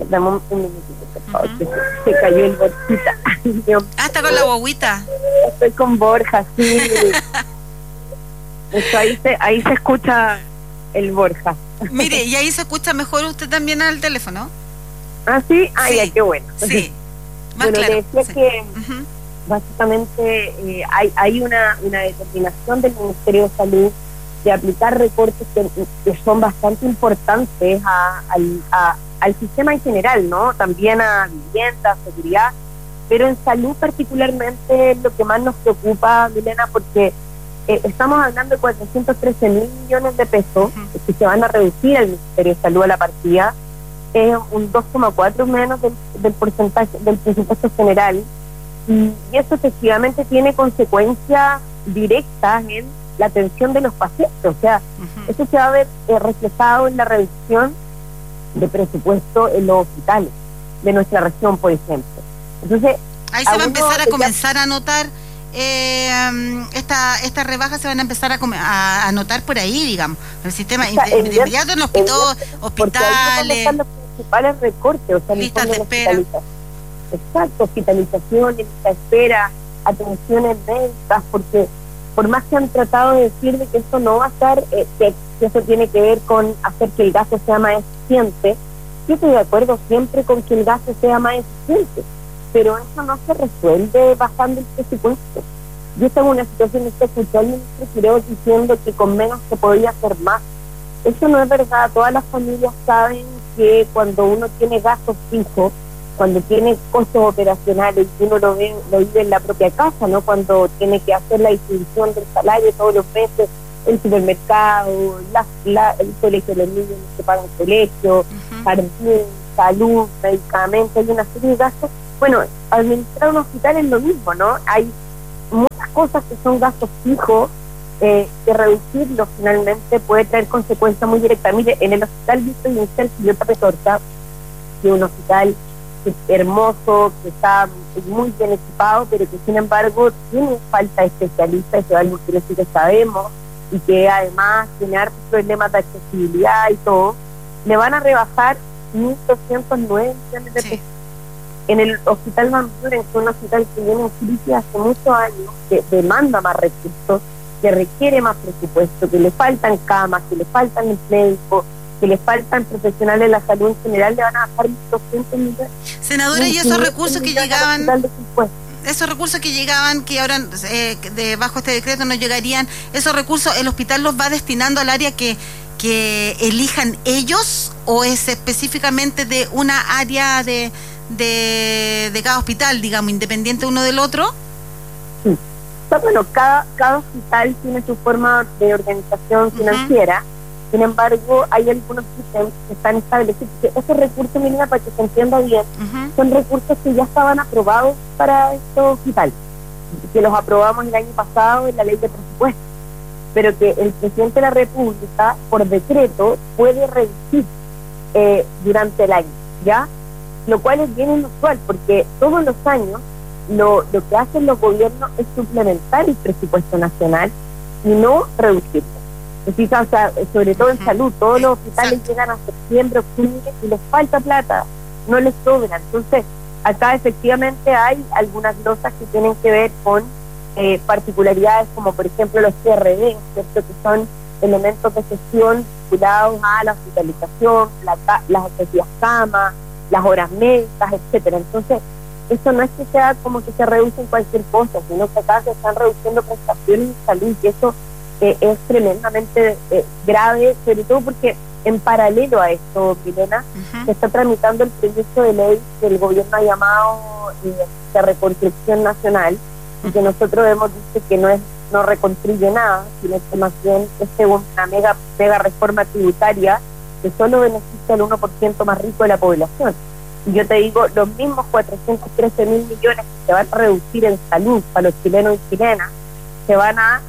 dame un minutito, por favor, que se cayó el Borjita. ¿Está con la guaguita? Estoy con Borja, sí. Eso, ahí se escucha el Borja. Mire, y ahí se escucha mejor usted también al teléfono. ¿Ah, sí? Ah, sí, ya, qué bueno. Sí, más bueno, claro. le decía Sí. que básicamente hay una determinación del Ministerio de Salud de aplicar recortes que son bastante importantes al sistema en general, ¿no? También a vivienda, seguridad, pero en salud particularmente es lo que más nos preocupa, Milena, porque estamos hablando de 413.000 millones de pesos que se van a reducir al Ministerio de Salud a la partida. Es un 2,4 menos del porcentaje del presupuesto general, y eso efectivamente tiene consecuencias directas en la atención de los pacientes. O sea, eso se va a ver reflejado en la reducción de presupuesto en los hospitales de nuestra región, por ejemplo. Entonces, ahí se va a empezar a comenzar a notar estas rebajas, se van a empezar a notar por ahí, digamos, el sistema, o sea, de inmediato en los hospitales. Están los principales recortes, o sea, listas de espera. Exacto, hospitalización, lista de espera, atenciones médicas, porque por más que han tratado de decir de que eso no va a estar, que eso tiene que ver con hacer que el gasto sea más eficiente, yo estoy de acuerdo siempre con que el gasto sea más eficiente, pero eso no se resuelve bajando el presupuesto. Yo estoy en una situación de que escuché al ministro Quiroz diciendo que con menos se podía hacer más. Eso no es verdad. Todas las familias saben que cuando uno tiene gastos fijos, cuando tiene costos operacionales, y uno lo vive en la propia casa, ¿no? Cuando tiene que hacer la distribución del salario todos los meses, el supermercado, el colegio de los niños que pagan colegio, jardín, salud, medicamentos, hay una serie de gastos. Bueno, administrar un hospital es lo mismo, ¿no? Hay muchas cosas que son gastos fijos, que reducirlos finalmente puede traer consecuencias muy directas. Mire, en el hospital Víctor Inicial Quillota Petorca, que es un hospital hermoso, que está muy bien equipado, pero que sin embargo tiene falta de especialistas, eso es algo que nosotros sabemos, y que además tiene hartos problemas de accesibilidad y todo, le van a rebajar 1.209 millones de pesos. En el hospital Mambrú, que es un hospital que viene en crisis hace muchos años, que demanda más recursos, que requiere más presupuesto, que le faltan camas, que le faltan médicos, que le faltan profesionales de la salud en general, le van a bajar 1.200 millones. Senadora, y esos recursos que llegaban, que ahora debajo de este decreto no llegarían, esos recursos el hospital los va destinando al área que elijan ellos, o es específicamente de una área de cada hospital, digamos, independiente uno del otro? Sí. Bueno, cada hospital tiene su forma de organización financiera. Sin embargo, hay algunos sistemas que están establecidos, que esos recursos, mira, para que se entienda bien, son recursos que ya estaban aprobados para estos hospitales, que los aprobamos el año pasado en la ley de presupuesto, pero que el presidente de la República, por decreto, puede reducir durante el año, ¿ya? Lo cual es bien inusual, porque todos los años lo que hacen los gobiernos es suplementar el presupuesto nacional y no reducirlo. O sea, sobre todo en salud, todos los hospitales llegan a septiembre, octubre y les falta plata, no les sobra. Entonces, acá efectivamente hay algunas glosas que tienen que ver con particularidades como, por ejemplo, los CRD, ¿cierto? Que son elementos de gestión vinculados a la hospitalización, las excesivas camas, las horas médicas, etcétera. Entonces, eso no es que sea como que se reducen cualquier cosa, sino que acá se están reduciendo prestaciones de salud, y eso es tremendamente grave, sobre todo porque en paralelo a esto, Milena, se está tramitando el proyecto de ley que el gobierno ha llamado de reconstrucción nacional, y que nosotros hemos dicho que no reconstruye nada, sino que más bien es una mega reforma tributaria que solo beneficia al 1% más rico de la población. Y yo te digo, los mismos 413.000 millones que se van a reducir en salud para los chilenos y chilenas, se van a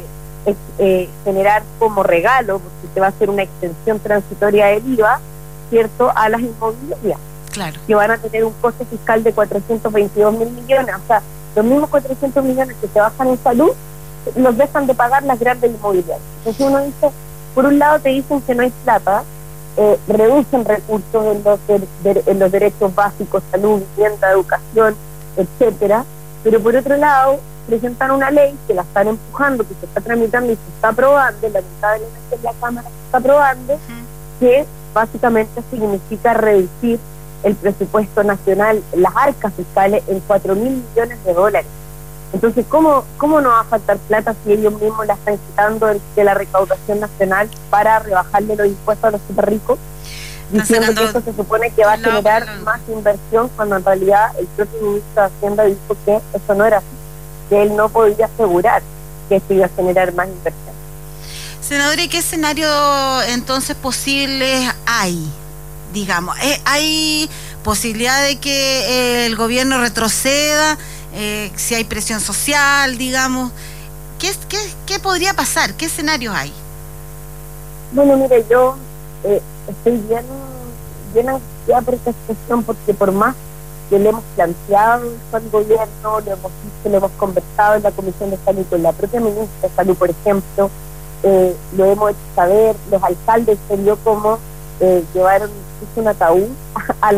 generar como regalo, porque se va a hacer una extensión transitoria del IVA, ¿cierto?, a las inmobiliarias, claro, que van a tener un coste fiscal de 422.000 millones. O sea, los mismos 400 millones que se bajan en salud, los dejan de pagar las grandes inmobiliarias. Entonces uno dice, por un lado te dicen que no hay plata, reducen recursos en los derechos básicos, salud, vivienda, educación, etcétera, pero por otro lado presentan una ley que la están empujando, que se está tramitando y se está aprobando, lamentablemente en la Cámara se está aprobando, que básicamente significa reducir el presupuesto nacional, las arcas fiscales, en 4.000 millones de dólares. Entonces, ¿cómo no va a faltar plata si ellos mismos la están quitando de la recaudación nacional para rebajarle los impuestos a los super ricos? Diciendo que eso se supone que va a generar más inversión, cuando en realidad el propio ministro de Hacienda dijo que eso no era así, que él no podía asegurar que esto iba a generar más inversión. Senadora, ¿y qué escenario entonces posibles hay? Digamos, ¿hay posibilidad de que el gobierno retroceda? Si hay presión social, digamos, ¿qué podría pasar? ¿Qué escenarios hay? Bueno, mire, yo estoy bien angustiada por esta situación, porque por más que le hemos planteado al gobierno, lo hemos visto, lo hemos conversado en la Comisión de Salud con la propia ministra de Salud, por ejemplo, lo hemos hecho saber, los alcaldes se vio como llevaron un ataúd a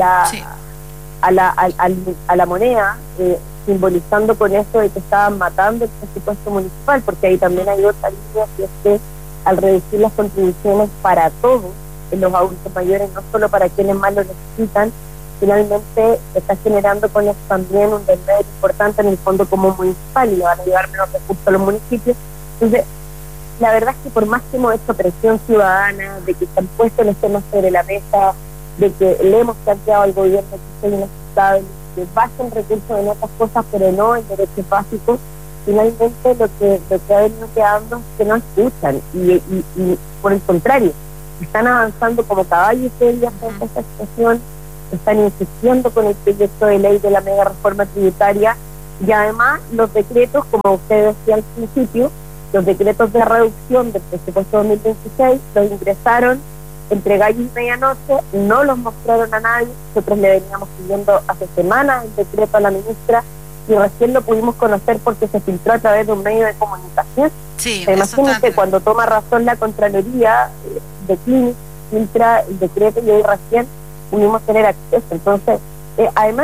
la moneda, simbolizando con eso de que estaban matando el presupuesto municipal, porque ahí también hay otra línea, que es que al reducir las contribuciones para todos, en los adultos mayores, no solo para quienes más lo necesitan, finalmente está generando con eso también un desmedro importante en el fondo común municipal, y le van a llevar menos recursos a los municipios. Entonces, la verdad es que por más que hemos hecho presión ciudadana, de que se han puesto los temas sobre la mesa, de que le hemos planteado al gobierno que sea inaceptable, que bajen recursos en otras cosas, pero no en derechos básicos, finalmente lo que ha venido quedando es que no escuchan, y por el contrario, están avanzando como caballos serios frente a esta situación, están insistiendo con el proyecto de ley de la mega reforma tributaria, y además los decretos, como usted decía al principio, los decretos de reducción del presupuesto 2026 los ingresaron entre gallo y medianoche, no los mostraron a nadie. Nosotros le veníamos pidiendo hace semanas el decreto a la ministra y recién lo pudimos conocer porque se filtró a través de un medio de comunicación. Sí, imagínense, cuando toma razón la Contraloría de Clínica, filtra el decreto y hoy recién pudimos tener acceso. Entonces, además